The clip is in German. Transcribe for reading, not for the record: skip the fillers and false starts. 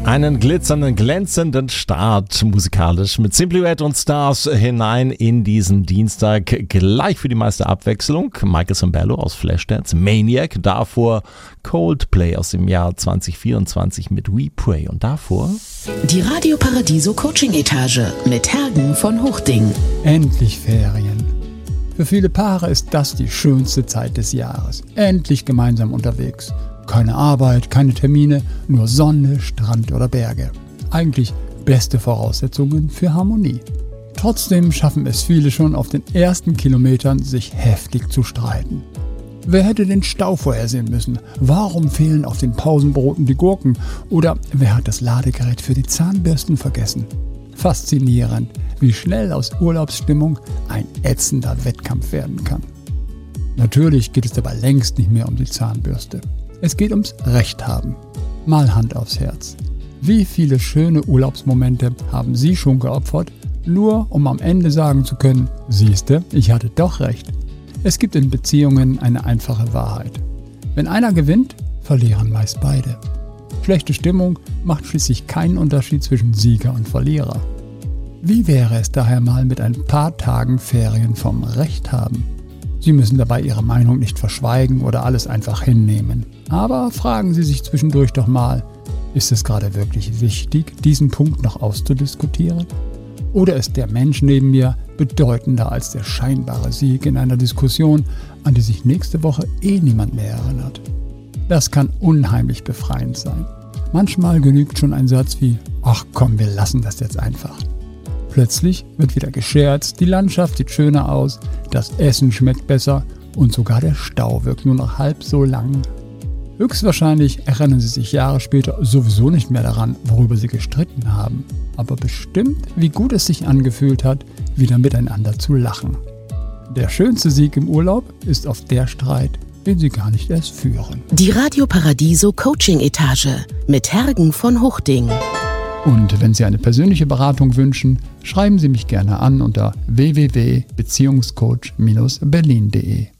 Einen glitzernden, glänzenden Start musikalisch mit Simply Red und Stars hinein in diesen Dienstag. Gleich für die meiste Abwechslung Michael Sembello aus Flashdance, Maniac, davor Coldplay aus dem Jahr 2024 mit We Pray und davor die Radio Paradiso Coaching Etage mit Hergen von Hochding. Endlich Ferien. Für viele Paare ist das die schönste Zeit des Jahres. Endlich gemeinsam unterwegs. Keine Arbeit, keine Termine, nur Sonne, Strand oder Berge. Eigentlich beste Voraussetzungen für Harmonie. Trotzdem schaffen es viele schon auf den ersten Kilometern, sich heftig zu streiten. Wer hätte den Stau vorhersehen müssen? Warum fehlen auf den Pausenbroten die Gurken? Oder wer hat das Ladegerät für die Zahnbürsten vergessen? Faszinierend, wie schnell aus Urlaubsstimmung ein ätzender Wettkampf werden kann. Natürlich geht es dabei längst nicht mehr um die Zahnbürste. Es geht ums Recht haben. Mal Hand aufs Herz. Wie viele schöne Urlaubsmomente haben Sie schon geopfert, nur um am Ende sagen zu können, siehste, ich hatte doch recht. Es gibt in Beziehungen eine einfache Wahrheit. Wenn einer gewinnt, verlieren meist beide. Schlechte Stimmung macht schließlich keinen Unterschied zwischen Sieger und Verlierer. Wie wäre es daher mal mit ein paar Tagen Ferien vom Recht haben? Sie müssen dabei Ihre Meinung nicht verschweigen oder alles einfach hinnehmen. Aber fragen Sie sich zwischendurch doch mal, ist es gerade wirklich wichtig, diesen Punkt noch auszudiskutieren? Oder ist der Mensch neben mir bedeutender als der scheinbare Sieg in einer Diskussion, an die sich nächste Woche niemand mehr erinnert? Das kann unheimlich befreiend sein. Manchmal genügt schon ein Satz wie, ach komm, wir lassen das jetzt einfach. Plötzlich wird wieder gescherzt, die Landschaft sieht schöner aus, das Essen schmeckt besser und sogar der Stau wirkt nur noch halb so lang. Höchstwahrscheinlich erinnern Sie sich Jahre später sowieso nicht mehr daran, worüber Sie gestritten haben. Aber bestimmt, wie gut es sich angefühlt hat, wieder miteinander zu lachen. Der schönste Sieg im Urlaub ist oft der Streit, den Sie gar nicht erst führen. Die Radio Paradiso Coaching Etage mit Hergen von Hochding. Und wenn Sie eine persönliche Beratung wünschen, schreiben Sie mich gerne an unter www.beziehungscoach-berlin.de.